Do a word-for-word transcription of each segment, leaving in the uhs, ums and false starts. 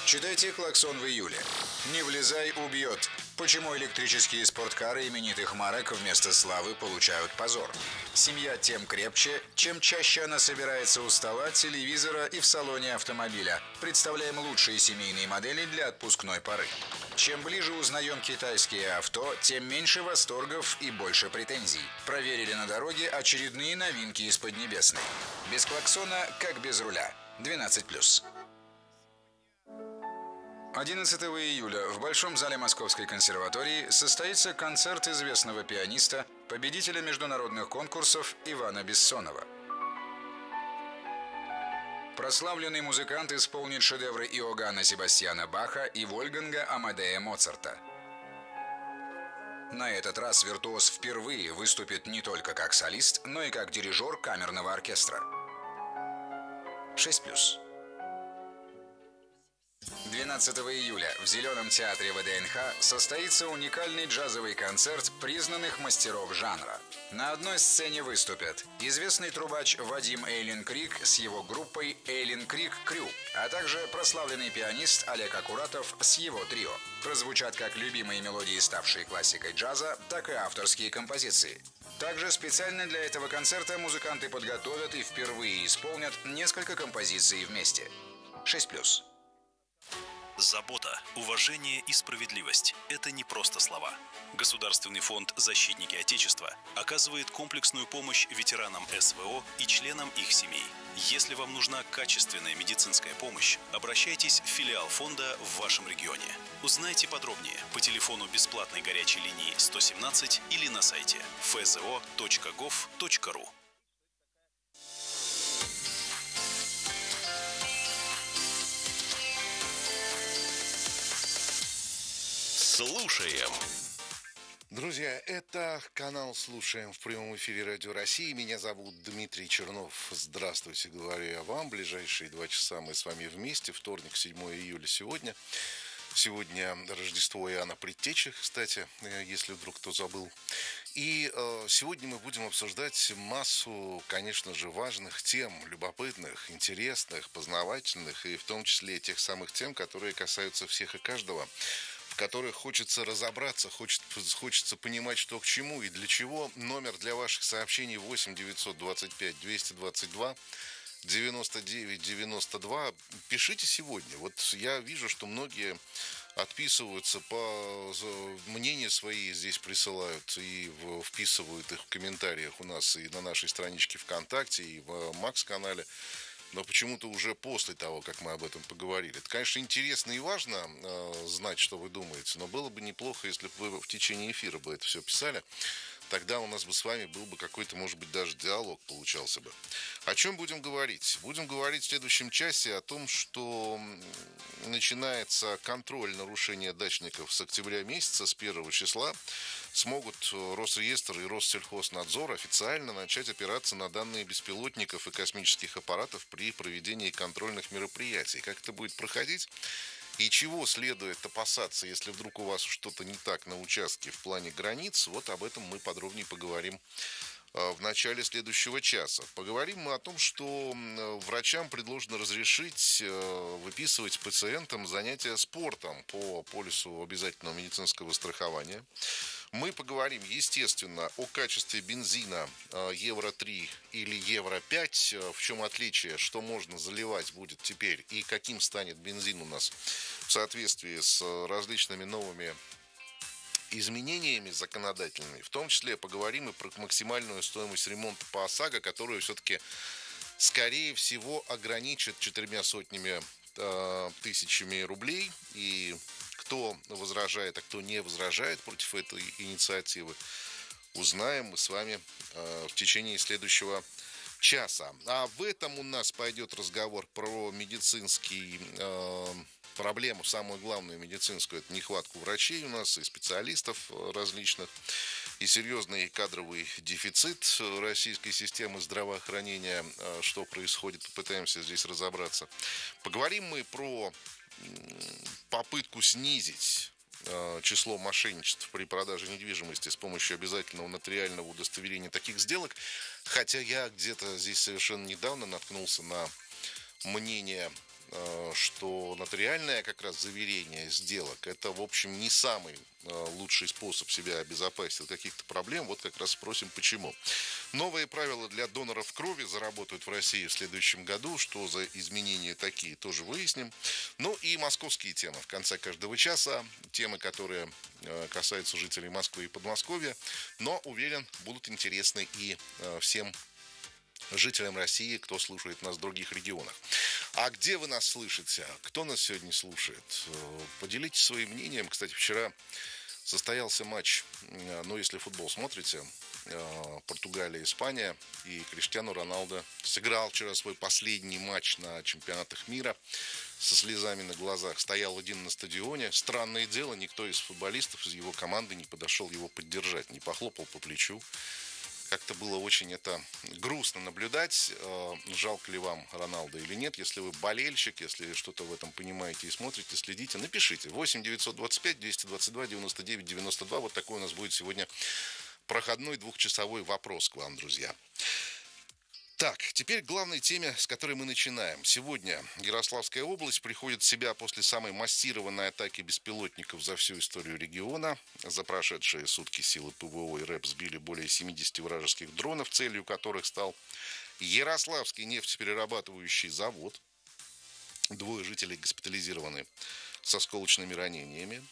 Читайте «Клаксон» в июле. Не влезай, убьет. Почему электрические спорткары именитых марок вместо славы получают позор? Семья тем крепче, чем чаще она собирается у стола, телевизора и в салоне автомобиля. Представляем лучшие семейные модели для отпускной поры. Чем ближе узнаем китайские авто, тем меньше восторгов и больше претензий. Проверили на дороге очередные новинки из Поднебесной. Без клаксона, как без руля. двенадцать плюс. одиннадцатого июля в Большом зале Московской консерватории состоится концерт известного пианиста, победителя международных конкурсов Ивана Бессонова. Прославленный музыкант исполнит шедевры Иоганна Себастьяна Баха и Вольфганга Амадея Моцарта. На этот раз виртуоз впервые выступит не только как солист, но и как дирижер камерного оркестра. шесть плюс. двенадцатого июля в Зеленом театре ВДНХ состоится уникальный джазовый концерт признанных мастеров жанра. На одной сцене выступят известный трубач Вадим Эйлин Крик с его группой Эйлин Крик Крю, а также прославленный пианист Олег Акуратов с его трио. Прозвучат как любимые мелодии, ставшие классикой джаза, так и авторские композиции. Также специально для этого концерта музыканты подготовят и впервые исполнят несколько композиций вместе. шесть плюс. Забота, уважение и справедливость – это не просто слова. Государственный фонд «Защитники Отечества» оказывает комплексную помощь ветеранам СВО и членам их семей. Если вам нужна качественная медицинская помощь, обращайтесь в филиал фонда в вашем регионе. Узнайте подробнее по телефону бесплатной горячей линии сто семнадцать или на сайте эф зэ о точка гов точка ру. Слушаем. Друзья, это канал «Слушаем» в прямом эфире Радио России. Меня зовут Дмитрий Чернов. Здравствуйте, говорю я вам. Ближайшие два часа мы с вами вместе. Вторник, седьмого июля сегодня. Сегодня Рождество Иоанна Предтечи, кстати, если вдруг кто забыл. И э, сегодня мы будем обсуждать массу, конечно же, важных тем, любопытных, интересных, познавательных, и в том числе тех самых тем, которые касаются всех и каждого, в которых хочется разобраться, хочет, хочется понимать, что к чему и для чего. Номер для ваших сообщений восемь девятьсот двадцать пять двести двадцать два девяносто девять девяносто два. Пишите сегодня. Вот я вижу, что многие отписываются, по мнения свои здесь присылают и вписывают их в комментариях у нас и на нашей страничке ВКонтакте, и в Макс-канале. Но почему-то уже после того, как мы об этом поговорили. Это, конечно, интересно и важно э, знать, что вы думаете, но было бы неплохо, если бы вы в течение эфира бы это все писали. Тогда у нас бы с вами был бы какой-то, может быть, даже диалог получался бы. О чем будем говорить? Будем говорить в следующем часе о том, что начинается контроль нарушения дачников с октября месяца, с первого числа. Смогут Росреестр и Россельхознадзор официально начать опираться на данные беспилотников и космических аппаратов при проведении контрольных мероприятий. Как это будет проходить? И чего следует опасаться, если вдруг у вас что-то не так на участке в плане границ? Вот об этом мы подробнее поговорим в начале следующего часа. Поговорим мы о том, что врачам предложено разрешить выписывать пациентам занятия спортом по полису обязательного медицинского страхования. Мы поговорим, естественно, о качестве бензина евро три или евро пять, в чем отличие, что можно заливать будет теперь и каким станет бензин у нас в соответствии с различными новыми изменениями законодательными. В том числе поговорим и про максимальную стоимость ремонта по ОСАГО, которую все-таки, скорее всего, ограничит четырьмя сотнями э, тысячами рублей. И кто возражает, а кто не возражает против этой инициативы, узнаем мы с вами э, в течение следующего часа. А в этом у нас пойдет разговор про медицинский э, проблему, самую главную медицинскую, это нехватку врачей у нас и специалистов различных, и серьезный кадровый дефицит российской системы здравоохранения. Что происходит, попытаемся здесь разобраться. Поговорим мы про попытку снизить число мошенничеств при продаже недвижимости с помощью обязательного нотариального удостоверения таких сделок. Хотя я где-то здесь совершенно недавно наткнулся на мнение что нотариальное как раз заверение сделок – это, в общем, не самый лучший способ себя обезопасить от каких-то проблем. Вот как раз спросим, почему. Новые правила для доноров крови заработают в России в следующем году. Что за изменения такие, тоже выясним. Ну и московские темы. В конце каждого часа темы, которые касаются жителей Москвы и Подмосковья. Но, уверен, будут интересны и всем жителям России, кто слушает нас в других регионах. А где вы нас слышите? Кто нас сегодня слушает? Поделитесь своим мнением. Кстати, вчера состоялся матч, ну, если футбол смотрите, Португалия, Испания, и Криштиану Роналдо сыграл вчера свой последний матч на чемпионатах мира со слезами на глазах. Стоял один на стадионе. Странное дело, никто из футболистов из его команды не подошел его поддержать, не похлопал по плечу. Как-то было очень это грустно наблюдать. Жалко ли вам Роналдо или нет? Если вы болельщик, если что-то в этом понимаете и смотрите, следите, напишите. восемь девятьсот двадцать пять двести двадцать два девяносто девять девяносто два. Вот такой у нас будет сегодня проходной двухчасовой вопрос к вам, друзья. Так, теперь к главной теме, с которой мы начинаем. Сегодня Ярославская область приходит в себя после самой массированной атаки беспилотников за всю историю региона. За прошедшие сутки силы ПВО и РЭБ сбили более семидесяти вражеских дронов, целью которых стал Ярославский нефтеперерабатывающий завод. Двое жителей госпитализированы с осколочными ранениями.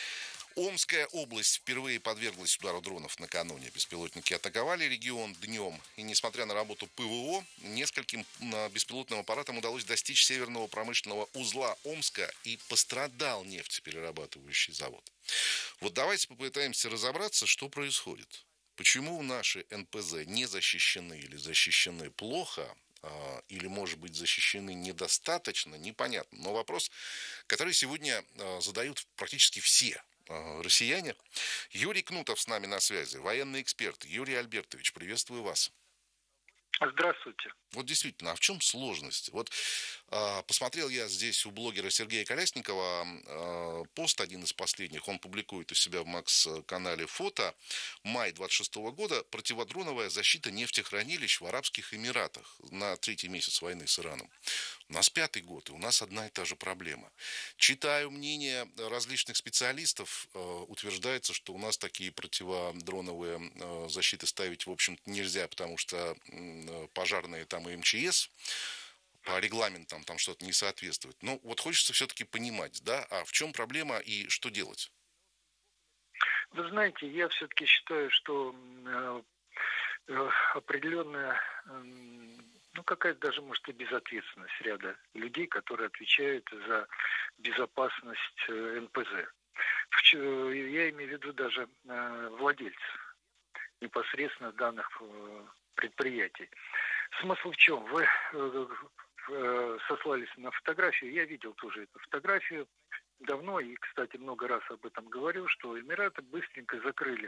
Омская область впервые подверглась удару дронов накануне. Беспилотники атаковали регион днем. И несмотря на работу ПВО, нескольким беспилотным аппаратам удалось достичь северного промышленного узла Омска, и пострадал нефтеперерабатывающий завод. Вот давайте попытаемся разобраться, что происходит. Почему наши эн пэ зэ не защищены или защищены плохо, или, может быть, защищены недостаточно, непонятно. Но вопрос, который сегодня задают практически все россияне. Юрий Кнутов с нами на связи, военный эксперт. Юрий Альбертович, приветствую вас. Здравствуйте. Вот действительно, а в чем сложность? Вот э, посмотрел я здесь у блогера Сергея Колясникова э, пост, один из последних, он публикует у себя в Макс-канале фото. Май двадцать шестого года. Противодроновая защита нефтехранилищ в Арабских Эмиратах на третий месяц войны с Ираном. У нас пятый год, и у нас одна и та же проблема. Читаю мнения различных специалистов, э, утверждается, что у нас такие противодроновые э, защиты ставить, в общем-то, нельзя, потому что э, пожарные там и эм че эс по регламентам там что-то не соответствует. Но вот хочется все-таки понимать, да, а в чем проблема и что делать? Вы знаете, я все-таки считаю, что э, э, определенная, э, ну какая-то даже, может, и безответственность ряда людей, которые отвечают за безопасность э, эн пэ зэ. Я имею в виду даже э, владельцев непосредственно данных э, предприятий. Смысл в чем? Вы э, э, сослались на фотографию, я видел тоже эту фотографию давно, и, кстати, много раз об этом говорил, что Эмираты быстренько закрыли,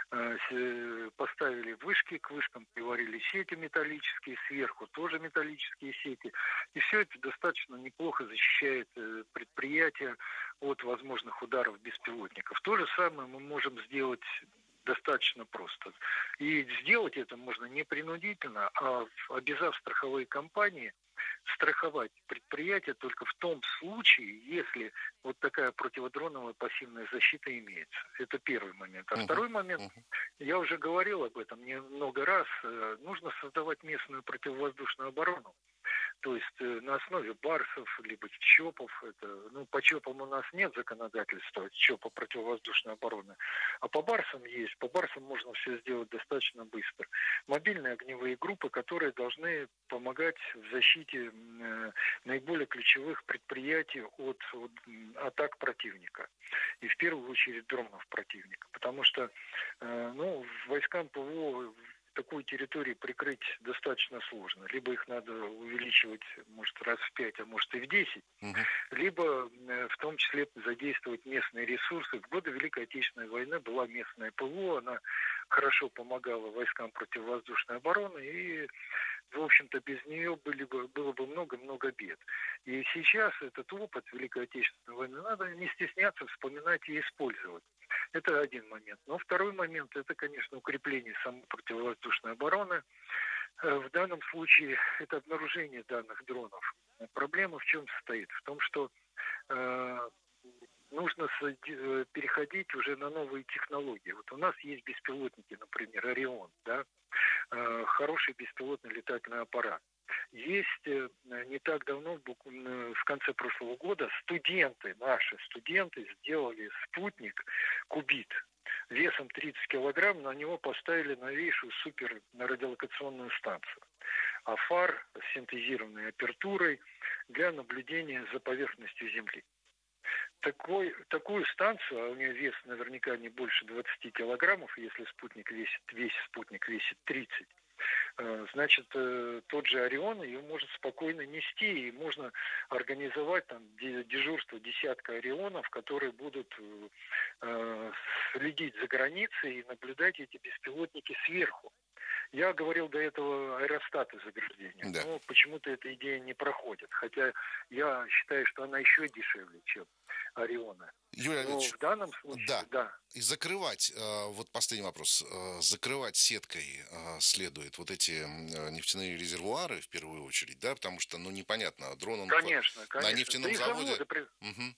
э, поставили вышки, к вышкам приварили сети металлические, сверху тоже металлические сети, и все это достаточно неплохо защищает э, предприятие от возможных ударов беспилотников. То же самое мы можем сделать достаточно просто. И сделать это можно не принудительно, а обязав страховые компании страховать предприятие только в том случае, если вот такая противодроновая пассивная защита имеется. Это первый момент. А uh-huh. второй момент, uh-huh. я уже говорил об этом много раз, нужно создавать местную противовоздушную оборону. То есть на основе барсов, либо ЧОПов, это, ну, по ЧОПам у нас нет законодательства, ЧОПа противовоздушной обороны, а по барсам есть. По барсам можно все сделать достаточно быстро. Мобильные огневые группы, которые должны помогать в защите э, наиболее ключевых предприятий от, от атак противника. И в первую очередь дронов противника. Потому что э, ну, войскам ПВО такую территорию прикрыть достаточно сложно. Либо их надо увеличивать, может, раз в пять, а может и в десять, угу. либо в том числе задействовать местные ресурсы. В годы Великой Отечественной войны была местная ПВО, она хорошо помогала войскам противовоздушной обороны, и, в общем-то, без нее были бы, было бы много-много бед. И сейчас этот опыт Великой Отечественной войны надо не стесняться вспоминать и использовать. Это один момент. Но второй момент – это, конечно, укрепление самой противовоздушной обороны. В данном случае это обнаружение данных дронов Проблема в чем состоит? В том, что э, нужно переходить уже на новые технологии. Вот у нас есть беспилотники, например, Орион, да, э, хороший беспилотный летательный аппарат. Есть э, не так давно, в конце прошлого года, студенты, наши студенты сделали спутник Кубит весом тридцать килограмм, на него поставили новейшую супер радиолокационную станцию. А фар с синтезированной апертурой для наблюдения за поверхностью Земли. Такой, такую станцию, а у нее вес наверняка не больше двадцать килограммов, если спутник весит, весь спутник весит тридцать, значит, тот же Орион ее может спокойно нести, и можно организовать там дежурство десятка Орионов, которые будут э, следить за границей и наблюдать эти беспилотники сверху. Я говорил до этого аэростаты заграждения, да. но почему-то эта идея не проходит, хотя я считаю, что она еще дешевле, чем Ориона. Юрий Олегович, в данном случае, да. да. И закрывать, вот последний вопрос, закрывать сеткой следует вот эти нефтяные резервуары в первую очередь, да, потому что, ну, непонятно, дрон он конечно, конечно. на нефтяном да заводе... заводы при... Угу.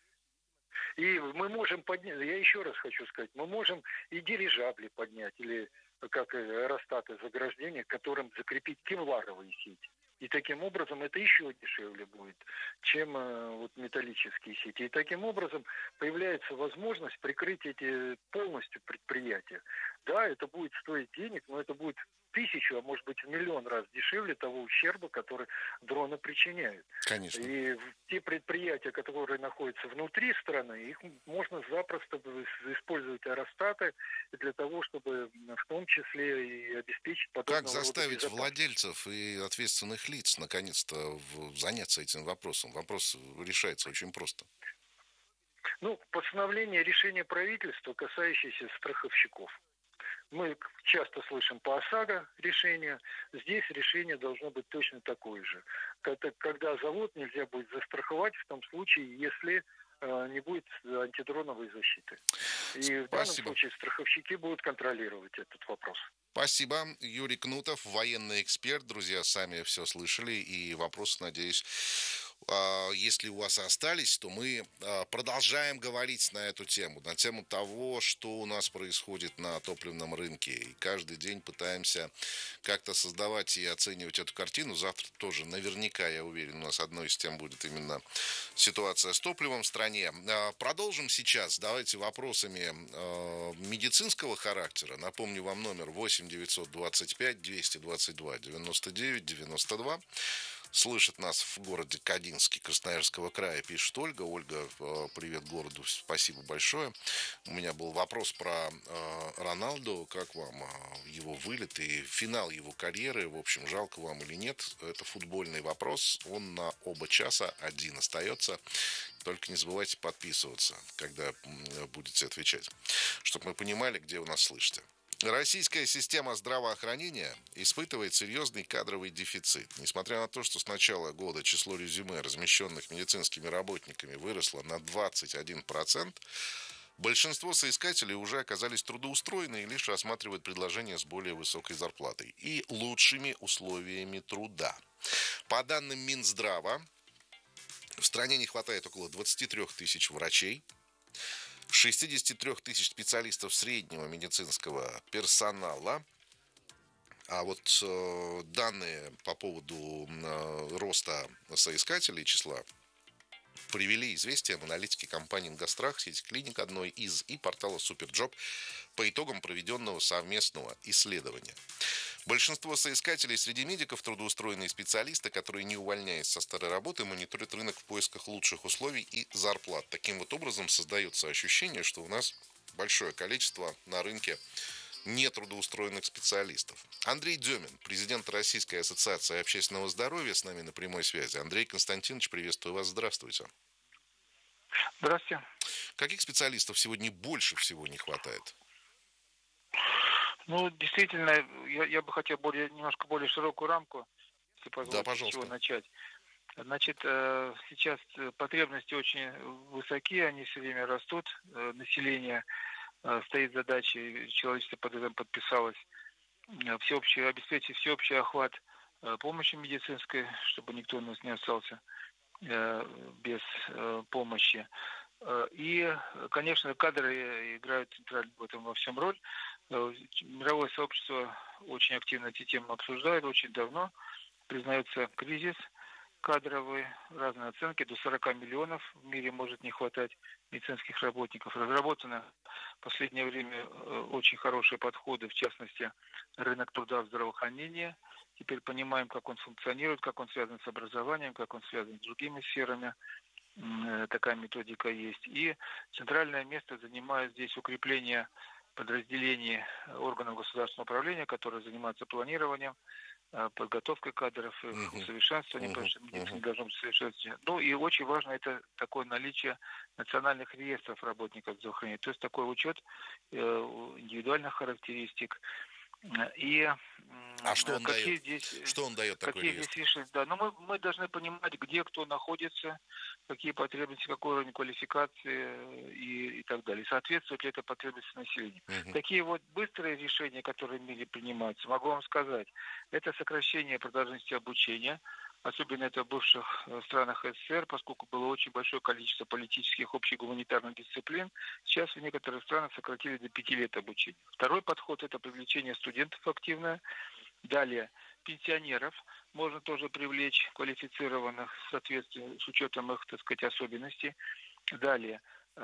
И мы можем поднять, я еще раз хочу сказать, мы можем и дирижабли поднять, или как аэростаты заграждения, к которым закрепить кевларовые сети. И таким образом это еще дешевле будет, чем э, вот металлические сети. И таким образом появляется возможность прикрыть эти полностью предприятия. Да, это будет стоить денег, но это будет тысячу, а может быть в миллион раз дешевле того ущерба, который дроны причиняют. Конечно. И те предприятия, которые находятся внутри страны, их можно запросто использовать аэростаты для того, чтобы в том числе и обеспечить подобного Как рода заставить безопасность. владельцев и ответственных лиц наконец-то заняться этим вопросом? Вопрос решается очень просто. Ну, постановление решения правительства, касающееся страховщиков. Мы часто слышим по ОСАГО решение. Здесь решение должно быть точно такое же. Когда завод нельзя будет застраховать в том случае, если не будет антидроновой защиты. И Спасибо. В данном случае страховщики будут контролировать этот вопрос. Спасибо. Юрий Кнутов, военный эксперт. Друзья, сами все слышали. И вопросы, надеюсь, если у вас остались, то мы продолжаем говорить на эту тему. На тему того, что у нас происходит на топливном рынке. И каждый день пытаемся как-то создавать и оценивать эту картину. Завтра тоже наверняка, я уверен, у нас одной из тем будет именно ситуация с топливом в стране. Продолжим сейчас. Давайте вопросами медицинского характера. Напомню вам номер восемь девятьсот двадцать пять двести двадцать два девяносто девять девяносто два. Слышит нас в городе Кодинске Красноярского края, пишет Ольга. Ольга, привет городу, спасибо большое. У меня был вопрос про э, Роналду. Как вам э, его вылет и финал его карьеры? В общем, жалко вам или нет? Это футбольный вопрос. Он на оба часа один остается. Только не забывайте подписываться, когда будете отвечать, чтобы мы понимали, где вы нас слышите. Российская система здравоохранения испытывает серьезный кадровый дефицит. Несмотря на то, что с начала года число резюме, размещенных медицинскими работниками, выросло на двадцать один процент, большинство соискателей уже оказались трудоустроены и лишь рассматривают предложения с более высокой зарплатой и лучшими условиями труда. По данным Минздрава, в стране не хватает около двадцать три тысячи врачей, шестьдесят три тысяч специалистов среднего медицинского персонала. А вот э, данные по поводу э, роста соискателей числа привели известиям аналитики компании «Ингострах», сети клиник одной из и портала «Суперджоп» по итогам проведенного совместного исследования. Большинство соискателей среди медиков – трудоустроенные специалисты, которые, не увольняясь со старой работы, мониторят рынок в поисках лучших условий и зарплат. Таким вот образом создается ощущение, что у нас большое количество на рынке нетрудоустроенных специалистов. Андрей Демин, президент Российской ассоциации общественного здоровья, с нами на прямой связи. Андрей Константинович, приветствую вас. Здравствуйте. Здравствуйте. Каких специалистов сегодня больше всего не хватает? Ну, действительно, я, я бы хотел более, немножко более широкую рамку, если позволите, да, пожалуйста. с чего начать. Значит, сейчас потребности очень высоки, они все время растут, население, стоит задача, человечество под этим подписалось, всеобщий, обеспечить всеобщий охват помощи медицинской, чтобы никто у нас не остался без помощи. И, конечно, кадры играют центральную в этом во всем роль. Мировое сообщество очень активно эти темы обсуждает очень давно. Признается кризис кадровый, разные оценки, до сорок миллионов в мире может не хватать медицинских работников. Разработаны в последнее время очень хорошие подходы, в частности, рынок труда в здравоохранении. Теперь понимаем, как он функционирует, как он связан с образованием, как он связан с другими сферами. Такая методика есть. И центральное место занимает здесь укрепление подразделений органов государственного управления, которые занимаются планированием, подготовкой кадров, их uh-huh. усовершенствованием, uh-huh. потому что медицина uh-huh. должна быть совершенствована. Ну и очень важно это такое наличие национальных реестров работников здравоохранения, то есть такой учет индивидуальных характеристик. И а что он какие дает? Здесь, что он дает такой какие реестр? Здесь решения? Да, но мы, мы должны понимать, где кто находится, какие потребности, какой уровень квалификации и, и так далее. Соответствует ли это потребности населения. Uh-huh. Такие вот быстрые решения, которые в мире принимаются, могу вам сказать, это сокращение продолжительности обучения, особенно это в бывших странах СССР, поскольку было очень большое количество политических общегуманитарных дисциплин. Сейчас в некоторых странах сократили до пяти лет обучения. Второй подход – это привлечение студентов активное. Далее, пенсионеров можно тоже привлечь, квалифицированных в соответствии с учетом их, так сказать, особенностей. Далее,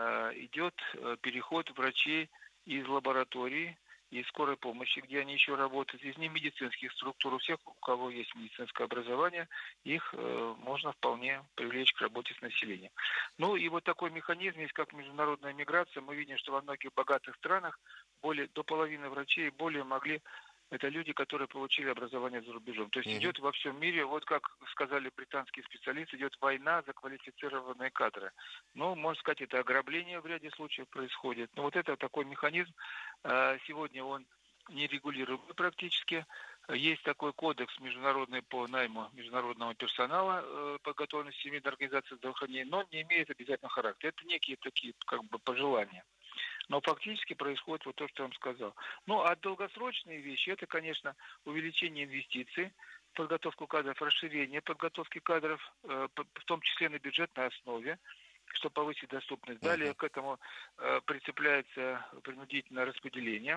идет переход врачей из лабораторий, и скорой помощи, где они еще работают, из немедицинских структур, у всех, у кого есть медицинское образование, их э, можно вполне привлечь к работе с населением. Ну и вот такой механизм есть, как международная миграция. Мы видим, что во многих богатых странах более, до половины врачей более могли... Это люди, которые получили образование за рубежом. То есть mm-hmm. идет во всем мире, вот как сказали британские специалисты, идет война за квалифицированные кадры. Ну, можно сказать, это ограбление в ряде случаев происходит. Но вот это такой механизм. Сегодня он не регулируемый практически. Есть такой кодекс международный по найму международного персонала, подготовленности Всемирной организации здравоохранения, но он не имеет обязательного характера. Это некие такие как бы пожелания. Но фактически происходит вот то, что я вам сказал. Ну, а долгосрочные вещи, это, конечно, увеличение инвестиций, подготовку кадров, расширение подготовки кадров, в том числе на бюджетной основе, чтобы повысить доступность. Далее uh-huh. к этому прицепляется принудительное распределение.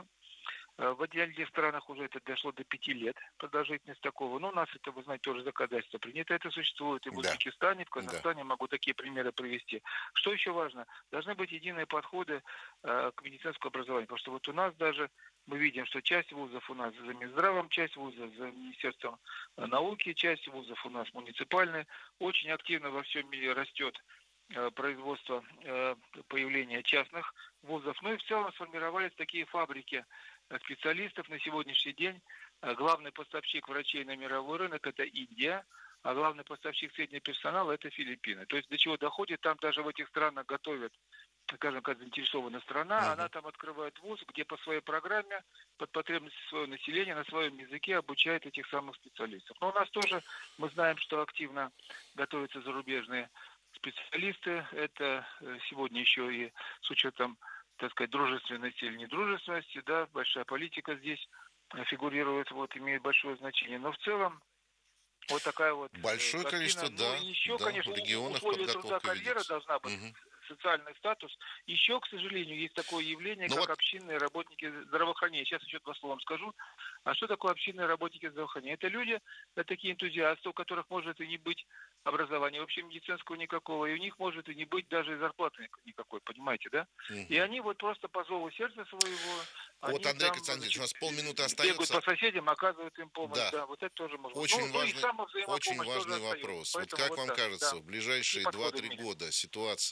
В отдельных странах уже это дошло до пяти лет, продолжительность такого. Но у нас это, вы знаете, тоже законодательство принято. Это существует и в Узбекистане, и в Казахстане. Да. Могу такие примеры привести. Что еще важно? Должны быть единые подходы э, к медицинскому образованию. Потому что вот у нас даже мы видим, что часть вузов у нас за Минздравом, часть вузов за Министерством науки, часть вузов у нас муниципальные. Очень активно во всем мире растет э, производство, э, появления частных вузов. Ну и в целом сформировались такие фабрики специалистов на сегодняшний день. Главный поставщик врачей на мировой рынок – это Индия, а главный поставщик среднего персонала – это Филиппины. То есть до чего доходит, там даже в этих странах готовят, скажем, как заинтересованная страна, uh-huh. она там открывает вуз, где по своей программе, под потребности своего населения, на своем языке обучает этих самых специалистов. Но у нас тоже, мы знаем, что активно готовятся зарубежные специалисты. Это сегодня еще и с учетом, так сказать, дружественности или недружественности, да, большая политика здесь фигурирует, вот, имеет большое значение. Но в целом вот такая вот большое картина. количество, ну, да, еще, да, конечно, в регионах условия труда, карьера ведется. должна быть, угу. социальный статус. Еще, к сожалению, есть такое явление, ну как вот... общинные работники здравоохранения. Сейчас еще два слова вам скажу. А что такое общинные работники здравоохранения? Это люди, это такие энтузиасты, у которых может и не быть образования вообще медицинского никакого, и у них может и не быть даже зарплаты никакой, понимаете, да? Угу. И они вот просто по зову сердца своего... Вот, Андрей Константинович, у нас полминуты остается. Бегают по соседям, оказывают им помощь. Да, да вот это тоже можно. Очень ну, важный, ну, и очень важный вопрос. Вот как вот вам так, кажется, да. в ближайшие два-три года ситуация